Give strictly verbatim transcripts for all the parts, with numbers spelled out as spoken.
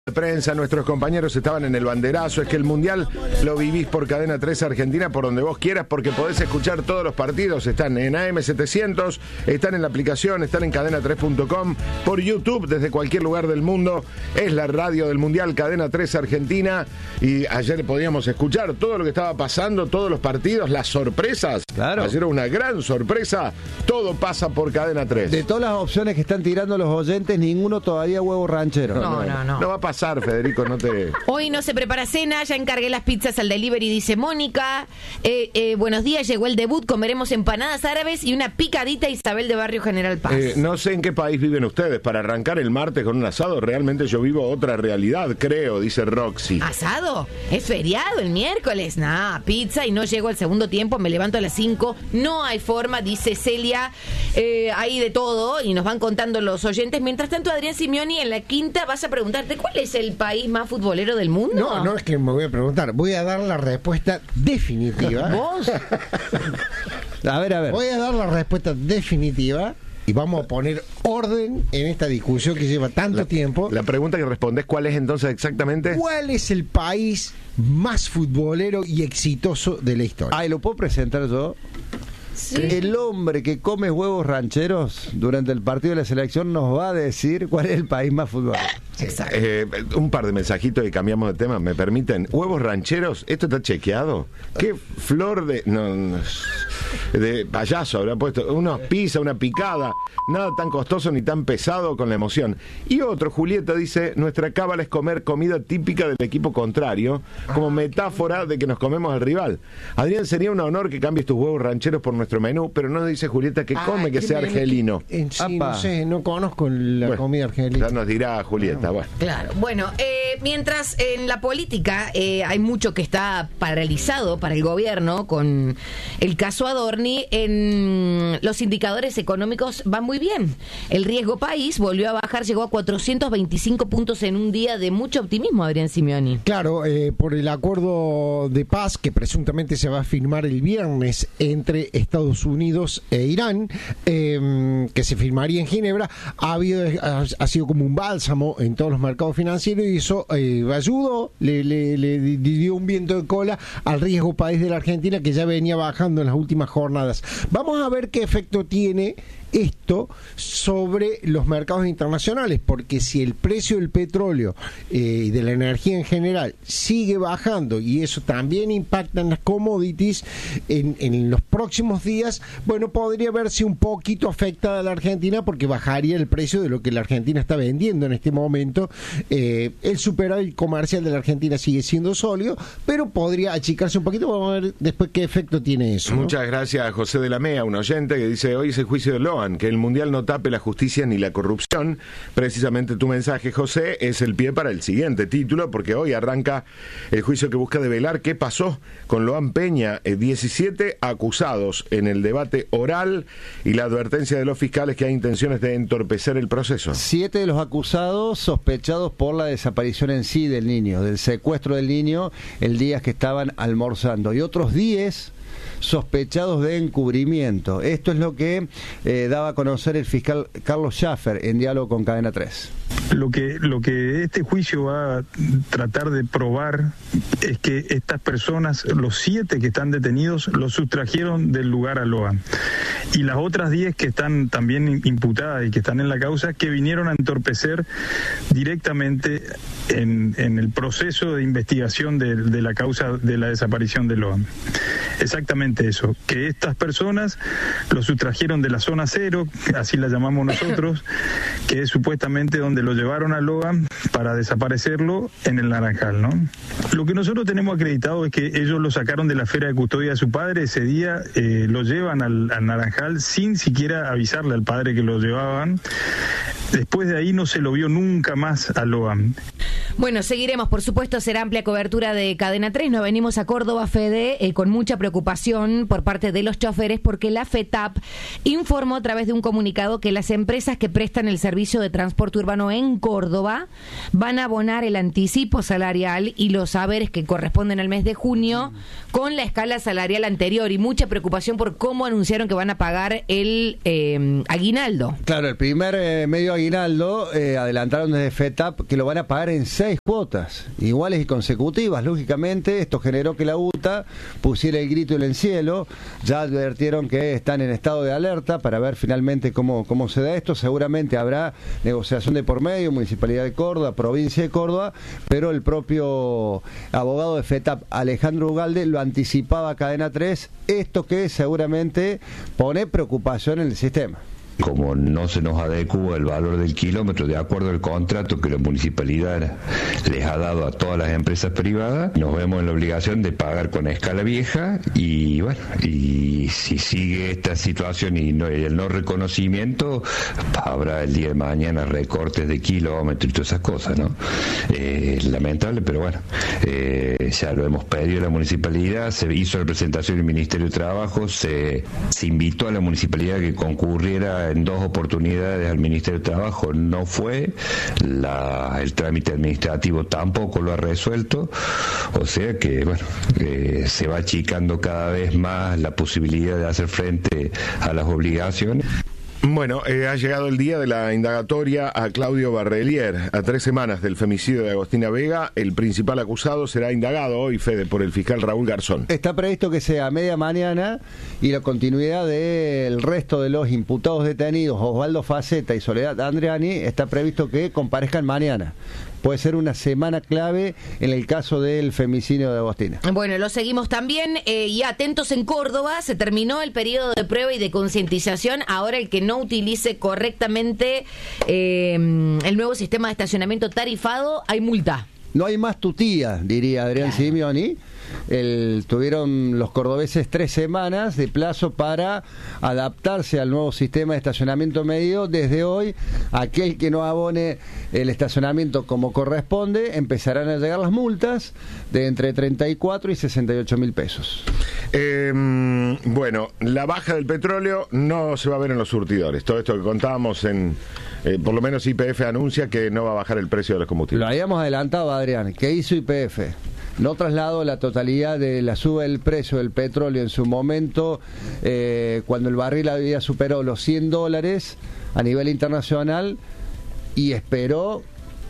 De prensa, nuestros compañeros estaban en el banderazo. Es que el Mundial lo vivís por Cadena tres Argentina, por donde vos quieras, porque podés escuchar todos los partidos. Están en A M setecientos, están en la aplicación, están en cadena tres punto com, por YouTube, desde cualquier lugar del mundo. Es la radio del Mundial, Cadena tres Argentina. Y ayer podíamos escuchar todo lo que estaba pasando, todos los partidos, las sorpresas. Claro. Ayer una gran sorpresa. Todo pasa por Cadena tres. De todas las opciones que están tirando los oyentes, ninguno todavía huevo ranchero. No, no, no. No va a pasar. Pasar, Federico, no te... Hoy no se prepara cena, ya encargué las pizzas al delivery, dice Mónica. Eh, eh, buenos días, llegó el debut, comeremos empanadas árabes y una picadita Isabel de Barrio General Paz. Eh, no sé en qué país viven ustedes. Para arrancar el martes con un asado, realmente yo vivo otra realidad, creo, dice Roxy. ¿Asado? Es feriado el miércoles. Nah, pizza y no llego al segundo tiempo, me levanto a las cinco. No hay forma, dice Celia. Eh, hay de todo y nos van contando los oyentes. Mientras tanto, Adrián Simioni en la quinta vas a preguntarte, ¿cuál es el país más futbolero del mundo? No, no es que me voy a preguntar, voy a dar la respuesta definitiva. ¿Vos? A ver, a ver. Voy a dar la respuesta definitiva y vamos a poner orden en esta discusión que lleva tanto la, tiempo. La pregunta que respondes, ¿cuál es entonces exactamente? ¿Cuál es el país más futbolero y exitoso de la historia? Ay, ¿lo puedo presentar yo? Sí. El hombre que come huevos rancheros durante el partido de la selección nos va a decir cuál es el país más futbolero. Exacto. Eh, un par de mensajitos y cambiamos de tema, ¿me permiten? ¿Huevos rancheros? ¿Esto está chequeado? ¿Qué flor de... No, no, de payaso habrá puesto? Unos pizza, una picada, nada tan costoso ni tan pesado con la emoción. Y otro, Julieta, dice, nuestra cábala es comer comida típica del equipo contrario, como metáfora de que nos comemos al rival. Adrián, sería un honor que cambies tus huevos rancheros por nuestro menú, pero no dice Julieta que come, Ay, que sea menú, argelino. que, en sí, Apa. no sé, no conozco la Bueno, comida argelina. Ya nos dirá Julieta, bueno. Claro, bueno, eh, mientras en la política eh, hay mucho que está paralizado para el gobierno con el caso Adorni, en los indicadores económicos van muy bien. El riesgo país volvió a bajar, llegó a cuatrocientos veinticinco puntos en un día de mucho optimismo, Adrián Simioni. Claro, eh, por el acuerdo de paz que presuntamente se va a firmar el viernes entre Estados Unidos e Irán, eh, que se firmaría en Ginebra, ha, habido, ha, ha sido como un bálsamo en todos los mercados financieros y eso eh, ayudó, le, le, le dio un viento de cola al riesgo país de la Argentina, que ya venía bajando en las últimas jornadas. Vamos a ver qué efecto tiene esto sobre los mercados internacionales, porque si el precio del petróleo eh, y de la energía en general sigue bajando y eso también impacta en las commodities en, en los próximos días, bueno, podría verse un poquito afectada a la Argentina porque bajaría el precio de lo que la Argentina está vendiendo en este momento. Eh, el superávit comercial de la Argentina sigue siendo sólido, pero podría achicarse un poquito. Vamos a ver después qué efecto tiene eso, ¿no? Muchas gracias a José de la Mea, un oyente que dice, hoy es el juicio de Loan, que el Mundial no tape la justicia ni la corrupción. Precisamente tu mensaje, José, es el pie para el siguiente título, porque hoy arranca el juicio que busca develar qué pasó con Loan Peña, eh, diecisiete acusados en el debate oral y la advertencia de los fiscales que hay intenciones de entorpecer el proceso. Siete de los acusados sospechados por la desaparición en sí del niño, del secuestro del niño el día que estaban almorzando, y otros diez sospechados de encubrimiento. Esto es lo que eh, daba a conocer el fiscal Carlos Schaffer en diálogo con Cadena tres. Lo que, lo que este juicio va a tratar de probar es que estas personas, los siete que están detenidos, los sustrajeron del lugar a Loan. Y las otras diez que están también imputadas y que están en la causa, que vinieron a entorpecer directamente en, en el proceso de investigación de, de la causa de la desaparición de Loan. Exactamente eso, que estas personas lo sustrajeron de la zona cero, así la llamamos nosotros, que es supuestamente donde lo llevaron a Loan para desaparecerlo en el Naranjal, ¿no? Lo que nosotros tenemos acreditado es que ellos lo sacaron de la esfera de custodia de su padre, ese día eh, lo llevan al, al Naranjal sin siquiera avisarle al padre que lo llevaban. Después de ahí no se lo vio nunca más a Loan. Bueno, seguiremos, por supuesto, será amplia cobertura de Cadena tres. Nos venimos a Córdoba, Fede, eh, con mucha preocupación por parte de los choferes, porque la FETAP informó a través de un comunicado que las empresas que prestan el servicio de transporte urbano en Córdoba van a abonar el anticipo salarial y los haberes que corresponden al mes de junio con la escala salarial anterior, y mucha preocupación por cómo anunciaron que van a pagar el eh, aguinaldo. Claro, el primer eh, medio aguinaldo eh, adelantaron desde FETAP que lo van a pagar en seis seis cuotas, iguales y consecutivas. Lógicamente, esto generó que la U T A pusiera el grito en el cielo. Ya advirtieron que están en estado de alerta para ver finalmente cómo, cómo se da esto. Seguramente habrá negociación de por medio, Municipalidad de Córdoba, Provincia de Córdoba, pero el propio abogado de FETAP, Alejandro Ugalde, lo anticipaba a Cadena tres, esto que seguramente pone preocupación en el sistema. Como no se nos adecua el valor del kilómetro de acuerdo al contrato que la municipalidad les ha dado a todas las empresas privadas, nos vemos en la obligación de pagar con escala vieja y bueno, y si sigue esta situación y no, el no reconocimiento, habrá el día de mañana recortes de kilómetros y todas esas cosas, ¿no? Eh, lamentable, pero bueno, eh, ya lo hemos pedido a la municipalidad, se hizo la presentación del Ministerio de Trabajo, se, se invitó a la municipalidad que concurriera en dos oportunidades al Ministerio de Trabajo, no fue, la, el trámite administrativo tampoco lo ha resuelto, o sea que bueno, eh, se va achicando cada vez más la posibilidad de hacer frente a las obligaciones. Bueno, eh, ha llegado el día de la indagatoria a Claudio Barrelier. A tres semanas del femicidio de Agostina Vega, el principal acusado será indagado hoy, Fede, por el fiscal Raúl Garzón. Está previsto que sea a media mañana y la continuidad del resto de los imputados detenidos, Osvaldo Faceta y Soledad Andreani, está previsto que comparezcan mañana. Puede ser una semana clave en el caso del femicidio de Agostina. Bueno, lo seguimos también eh, y atentos en Córdoba, se terminó el periodo de prueba y de concientización. Ahora el que no utilice correctamente eh, el nuevo sistema de estacionamiento tarifado, hay multa. No hay más tutía, diría Adrián claro. Simeoni. El, tuvieron los cordobeses tres semanas de plazo para adaptarse al nuevo sistema de estacionamiento medio. Desde hoy, aquel que no abone el estacionamiento como corresponde, empezarán a llegar las multas de entre treinta y cuatro y sesenta y ocho mil pesos. Eh, bueno, la baja del petróleo no se va a ver en los surtidores. Todo esto que contábamos en... Eh, por lo menos Y P F anuncia que no va a bajar el precio de los combustibles. Lo habíamos adelantado, Adrián. ¿Qué hizo Y P F? No trasladó la totalidad de la suba del precio del petróleo en su momento, eh, cuando el barril había superado los cien dólares a nivel internacional, y esperó,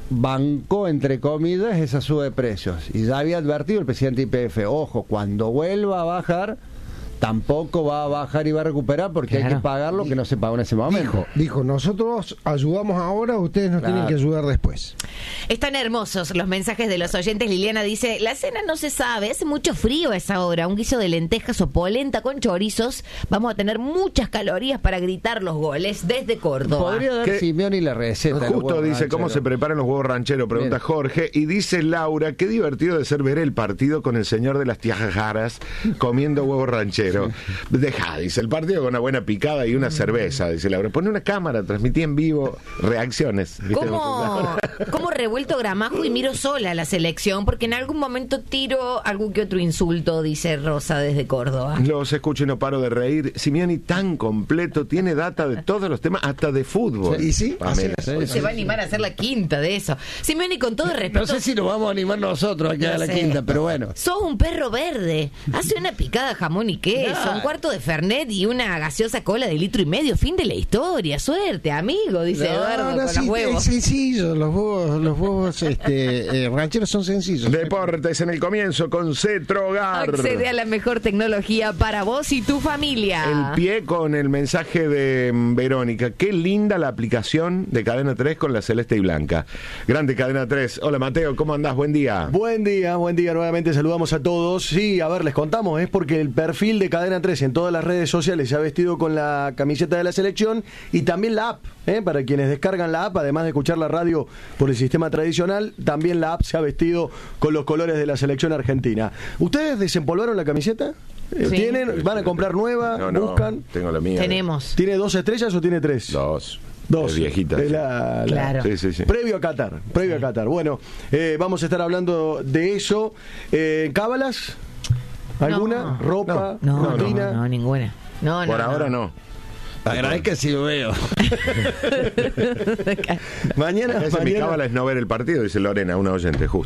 bancó, entre comillas, esa suba de precios. Y ya había advertido el presidente Y P F, ojo, cuando vuelva a bajar, tampoco va a bajar y va a recuperar porque claro. hay que pagar lo que no se pagó en ese momento. Dijo, dijo nosotros ayudamos ahora, ustedes nos claro. tienen que ayudar después. Están hermosos los mensajes de los oyentes. Liliana dice, la cena no se sabe, hace mucho frío a esa hora, un guiso de lentejas o polenta con chorizos, vamos a tener muchas calorías para gritar los goles desde Córdoba. Podría dar Simeoni la receta. Justo dice, ¿cómo se preparan los huevos rancheros? Pregunta Bien. Jorge, y dice Laura, qué divertido de ser ver el partido con el señor de las tiajajaras comiendo huevos rancheros. Deja, dice, el partido con una buena picada y una cerveza, dice Laura. Pone una cámara, transmití en vivo reacciones. ¿Cómo, ¿Cómo revuelto gramajo y miro sola la selección? Porque en algún momento tiro algún que otro insulto, dice Rosa desde Córdoba. Los escucho y no paro de reír. Simeoni tan completo, tiene data de todos los temas, hasta de fútbol. ¿Y sí? Pamela. Sí, sí, se va a animar a hacer la quinta de eso. Simeoni, con todo el respeto... No sé si nos vamos a animar nosotros a que no haga la quinta, pero bueno. Sos un perro verde. Hace una picada jamón y queso. Son un cuarto de Fernet y una gaseosa cola de litro y medio. Fin de la historia. Suerte, amigo, dice no, Eduardo no, con sí, los huevos. Es sencillo. Los huevos, los huevos este, eh, rancheros son sencillos. Deportes en el comienzo con Cetrogar. Accede a la mejor tecnología para vos y tu familia. El pie con el mensaje de Verónica. Qué linda la aplicación de Cadena tres con la celeste y blanca. Grande Cadena tres. Hola Mateo, ¿cómo andás? Buen día. Buen día, buen día. Nuevamente saludamos a todos. Sí, a ver, les contamos. Es porque el perfil de Cadena tres en todas las redes sociales se ha vestido con la camiseta de la selección y también la app, ¿eh? Para quienes descargan la app, además de escuchar la radio por el sistema tradicional, también la app se ha vestido con los colores de la selección argentina. ¿Ustedes desempolvaron la camiseta? Sí. ¿Tienen? ¿Van a comprar nueva? No, no, ¿Buscan? Tengo la mía. Tenemos. ¿Tiene dos estrellas o tiene tres? Dos. Dos. Es viejita. Es la, la, claro. Sí, sí, sí. Previo a Qatar. Previo sí. a Qatar. Bueno, eh, vamos a estar hablando de eso. Eh, ¿Cábalas? ¿Alguna? No. ¿Ropa? No, no, ¿Rutina? no, no, ninguna. No, Por no, ahora no. no. Agradezca si lo veo. mañana, Ese mañana. mi cábala es no ver el partido, dice Lorena, una oyente, justo.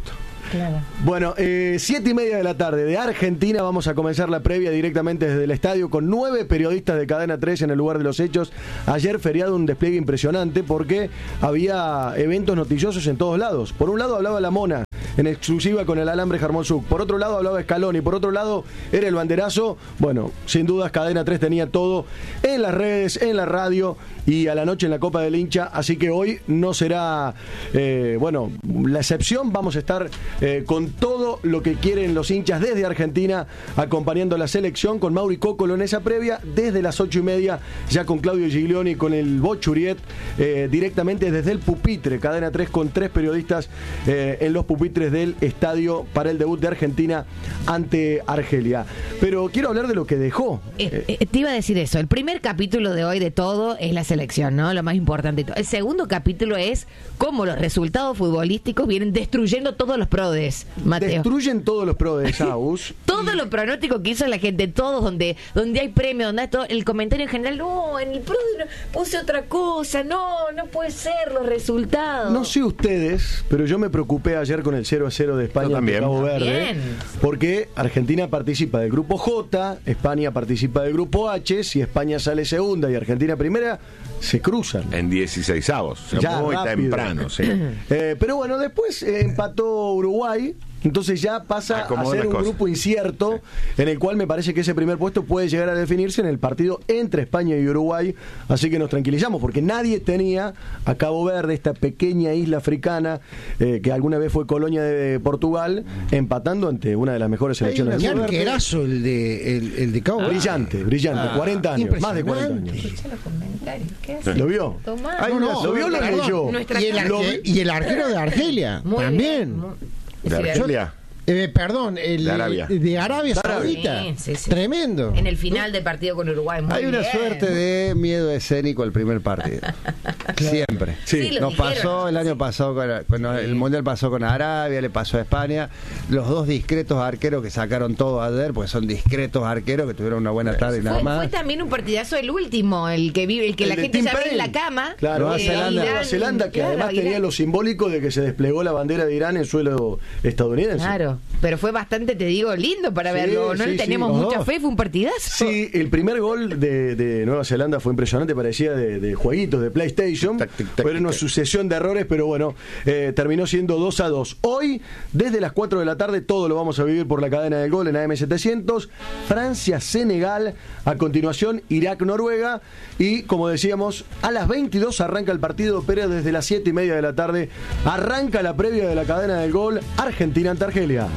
Claro. Bueno, eh, siete y media de la tarde de Argentina, vamos a comenzar la previa directamente desde el estadio con nueve periodistas de Cadena tres en el lugar de los hechos. Ayer feriado, un despliegue impresionante porque había eventos noticiosos en todos lados. Por un lado hablaba La Mona, en exclusiva con el alambre Jarmonsuk. Por otro lado hablaba Scaloni, por otro lado era el banderazo. Bueno, sin dudas Cadena tres tenía todo en las redes, en la radio y a la noche en la Copa del Hincha, así que hoy no será, eh, bueno, la excepción. Vamos a estar eh, con todo lo que quieren los hinchas desde Argentina, acompañando a la selección con Mauri Cócolo en esa previa, desde las ocho y media, ya con Claudio Giglioni, con el Bochuriet, eh, directamente desde el pupitre, Cadena tres con tres periodistas eh, en los pupitres del estadio para el debut de Argentina ante Argelia. Pero quiero hablar de lo que dejó. Eh, eh, te iba a decir eso, el primer capítulo de hoy de todo es la selección, ¿no? Lo más importante de todo. El segundo capítulo es cómo los resultados futbolísticos vienen destruyendo todos los prodes, Mateo. Destruyen todos los prodes, Agus. Todo lo pronóstico que hizo la gente, todos donde donde hay premio, donde hay todo, el comentario en general, no, en el prode no, puse otra cosa, no, no puede ser los resultados. No sé ustedes, pero yo me preocupé ayer con el cero a cero de España ante Cabo Verde, También. porque Argentina participa del grupo J, España participa del grupo H. Si España sale segunda y Argentina primera, se cruzan En dieciseisavos, o sea, ya muy rápido. temprano, sí. Eh, pero bueno, después eh, empató Uruguay. Entonces ya pasa a Acomodan ser las un cosas. grupo incierto, sí, en el cual me parece que ese primer puesto puede llegar a definirse en el partido entre España y Uruguay. Así que nos tranquilizamos porque nadie tenía a Cabo Verde, esta pequeña isla africana eh, que alguna vez fue colonia de Portugal, empatando ante una de las mejores selecciones Qué del mundo. arquerazo el de, el, el de Cabo Verde. Brillante, brillante, Ah, cuarenta años, más de cuarenta impresionante. años. Los comentarios, ¿qué hace? ¿Lo vio? Tomá. Ay, no, ¿Lo vio o lo perdón. leyó? Nuestra Y el, cara. arque- y el arquero de Argelia Muy también. bien, muy- ¿De Sí, Argelia? Eh, perdón, el De Arabia. de Arabia Saudita. Sí, sí, sí. Tremendo. En el final del partido con Uruguay. Muy Hay una bien. suerte de miedo escénico al primer partido. Siempre. Sí, lo Nos dijeron. pasó el año pasado, con, cuando el Mundial pasó con Arabia, le pasó a España. Los dos discretos arqueros que sacaron todo ayer, porque son discretos arqueros que tuvieron una buena tarde y nada Fue, más. fue también un partidazo el último, el que vive, el que El la de gente Tim ya ve en Payne. la cama. Claro, Nueva Eh, Zelanda. Irán, Nueva Zelanda, que claro, además tenía Irán. lo simbólico de que se desplegó la bandera de Irán en suelo estadounidense. Claro, pero fue bastante, te digo, lindo para Sí, verlo. No sí, le sí, teníamos los mucha dos. fe, fue un partidazo. Sí, el primer gol de, de Nueva Zelanda fue impresionante, parecía de, de jueguitos de PlayStation. Tac, tic, tac, Fue una tic. sucesión de errores, pero bueno, eh, terminó siendo dos a dos. Hoy, desde las cuatro de la tarde, todo lo vamos a vivir por la cadena del gol en A M setecientos. Francia-Senegal, a continuación Irak-Noruega. Y como decíamos, a las veintidós arranca el partido, pero desde las siete y media de la tarde arranca la previa de la cadena del gol Argentina ante Argelia.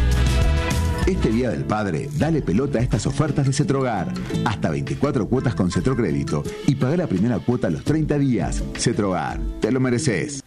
Este Día del Padre, dale pelota a estas ofertas de Cetrogar. Hasta veinticuatro cuotas con Cetrocrédito y pagar la primera cuota a los treinta días. Cetrogar, te lo mereces.